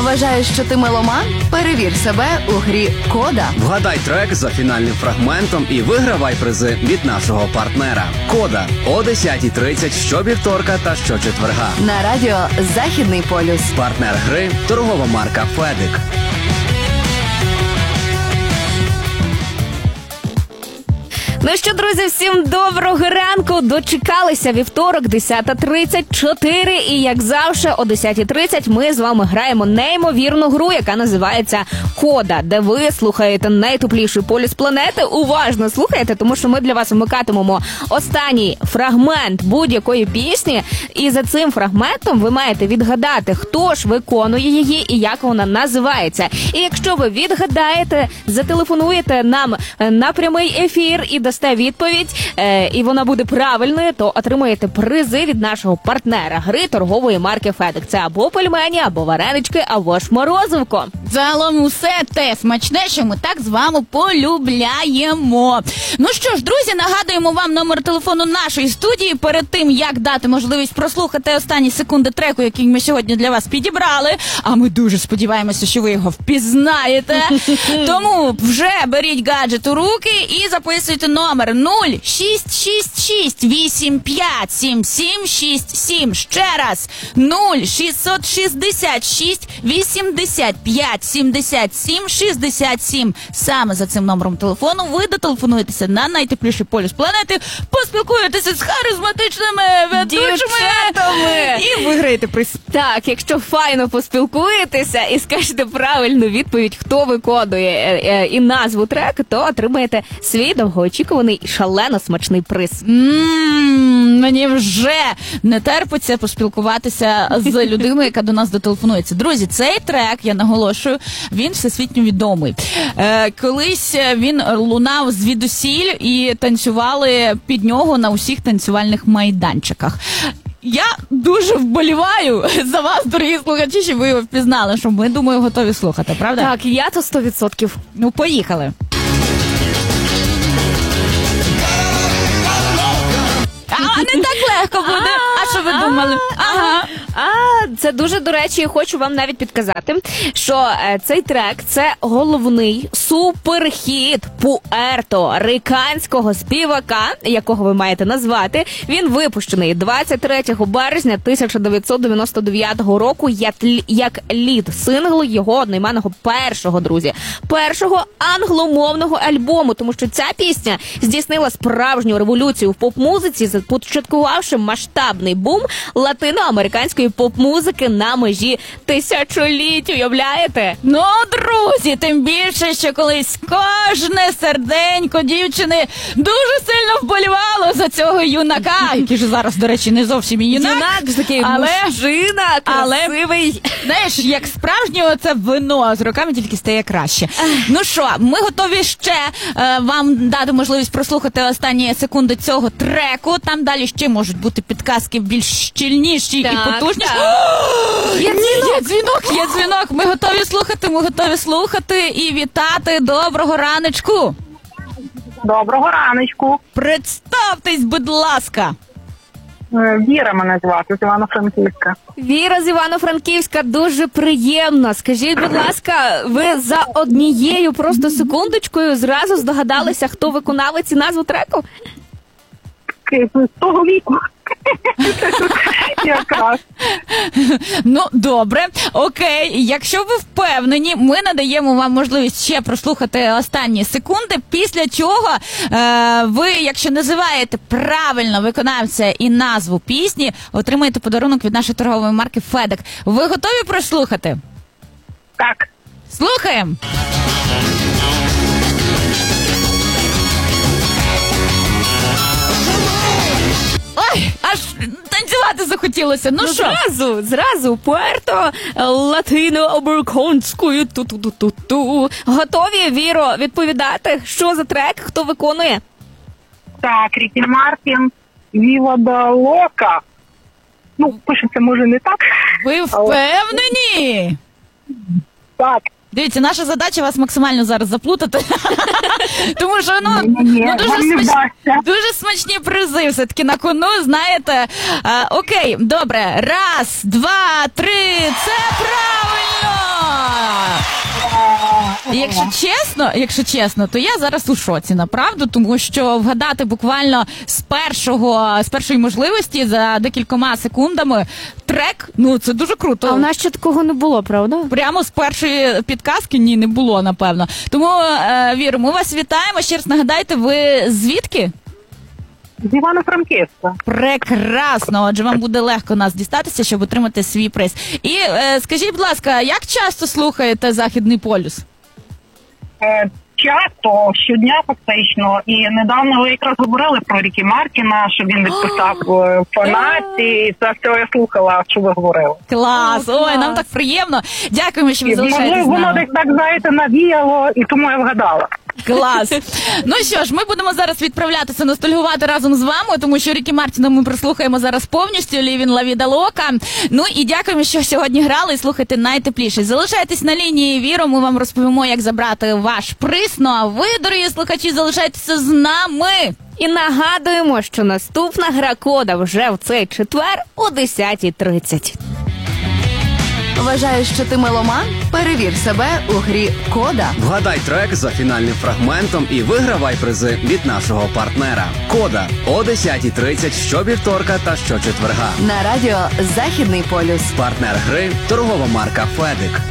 Вважаєш, що ти меломан? Перевір себе у грі «Кода». Вгадай трек за фінальним фрагментом і вигравай призи від нашого партнера. «Кода» о 10:30 щовівторка та щочетверга. На радіо «Західний полюс». Партнер гри – торгова марка «Федик». Ну що, друзі, всім доброго ранку. Дочекалися вівторок, 10:34. І, як завжди, о 10:30 ми з вами граємо неймовірну гру, яка називається «Кода», де ви слухаєте найтепліший полюс планети. Уважно слухаєте, тому що ми для вас вмикатимемо останній фрагмент будь-якої пісні. І за цим фрагментом ви маєте відгадати, хто ж виконує її і як вона називається. І якщо ви відгадаєте, зателефонуєте нам на прямий ефір і дасте відповідь, і вона буде правильною, то отримаєте призи від нашого партнера гри торгової марки «Федик». Це або пельмені, або варенички, або ж морозивко. Загалом усе те смачне, що ми так з вами полюбляємо. Ну що ж, друзі, нагадуємо вам номер телефону нашої студії. Перед тим, як дати можливість прослухати останні секунди треку, який ми сьогодні для вас підібрали, а ми дуже сподіваємося, що ви його впізнаєте. Тому вже беріть гаджет у руки і записуйте номер 0666 85 77 67. Ще раз 0666 85 77 67. Саме за цим номером телефону ви дотелефонуєтеся на найтепліший полюс планети, поспілкуєтеся з харизматичними ведучими і виграєте приз. Так, якщо файно поспілкуєтеся і скажете правильну відповідь, хто виконує і назву треку, то отримаєте свій довгоочікуваний і шалено смачний приз. Мені вже не терпиться поспілкуватися з людиною, яка до нас дотелефонується. Друзі, цей трек, я наголошую, він всесвітньо відомий. Колись він лунав звідусіль і танцювали під нього на усіх танцювальних майданчиках. Я дуже вболіваю за вас, дорогі слухачі, щоб ви його впізнали, що ми, думаю, готові слухати, правда? Так, я то 100%. Ну, поїхали. А не так легко буде. А що ви думали? Ага. Це дуже, до речі, хочу вам навіть підказати, що цей трек – це головний суперхіт пуерто-риканського співака, якого ви маєте назвати. Він випущений 23 березня 1999 року як лід-сингл його одноіменного першого англомовного альбому, тому що ця пісня здійснила справжню революцію в поп-музиці, започаткувавши масштабний бум латиноамериканської поп-музики на межі тисячоліть, уявляєте? Ну, друзі, тим більше, що колись кожне серденько дівчини дуже сильно вболівало за цього юнака, який же зараз, до речі, не зовсім юнак. Юнак, такий мужчина, красивий. Знаєш, як справжнє оце вино, з роками тільки стає краще. Ну що, ми готові ще вам дати можливість прослухати останні секунди цього треку. Там далі ще можуть бути підказки більш щільніші і потужніші. Є дзвінок. Ми готові слухати і вітати. Доброго раночку. Доброго раночку. Представтесь, будь ласка. Віра мене звати, з Івано-Франківська. Віра з Івано-Франківська, дуже приємно. Скажіть, будь ласка, ви за однією просто секундочкою зразу здогадалися, хто виконавець і назву треку? З того віку. Якраз. Ну, добре. Окей. Якщо ви впевнені, ми надаємо вам можливість ще прослухати останні секунди, після чого ви, якщо називаєте правильно виконавця і назву пісні, отримаєте подарунок від нашої торгової марки «Федик». Ви готові прослухати? Так. Слухаємо. Ой, аж танцювати захотілося. Ну що? Зразу Пуерто латиноамериканською ту-ту-ту-ту-ту. Готові, Віро, відповідати, що за трек, хто виконує? Так, Рікі Мартін, Віва да Лока. Ну, пишеться, може, не так. Ви впевнені? Так. Дивіться, наша задача вас максимально зараз заплутати. Тому що, дуже смачні призи все-таки на кону, знаєте. Окей, добре. 1, 2, 3. Це правильно! Якщо чесно, то я зараз у шоці, направду, тому що вгадати буквально з першої можливості за декількома секундами трек, ну це дуже круто. А в нас ще такого не було, правда? Прямо з першої підказки не було, напевно. Тому, Віро, ми вас вітаємо. Ще раз нагадайте, ви звідки? З Івано-Франківська. Прекрасно. Отже, вам буде легко нас дістатися, щоб отримати свій приз. І скажіть, будь ласка, як часто слухаєте «Західний полюс»? Часто, щодня фактично. І недавно ви якраз говорили про Рікі Мартіна, що він відписав фанатці. І це все я слухала, що ви говорили. Клас! Ой, нам так приємно. Дякуємо, що ви залишаєтесь з Воно нами. десь так, знаєте, навіяло, і тому я вгадала. Клас. Ну що ж, ми будемо зараз відправлятися ностальгувати разом з вами, тому що Рікі Мартіна ми прослухаємо зараз повністю, «Living La Vida Loca». Ну і дякуємо, що сьогодні грали і слухайте найтепліше. Залишайтесь на лінії, Віро, ми вам розповімо, як забрати ваш приз. Ну а ви, дорогі слухачі, залишайтеся з нами. І нагадуємо, що наступна гра «Кода» вже в цей четвер о 10:30. Вважаєш, що ти меломан? Перевір себе у грі «Кода». Вгадай трек за фінальним фрагментом і вигравай призи від нашого партнера. Кода о 10:30 щовівторка та щочетверга. На радіо «Західний полюс». Партнер гри – торгова марка «Федик».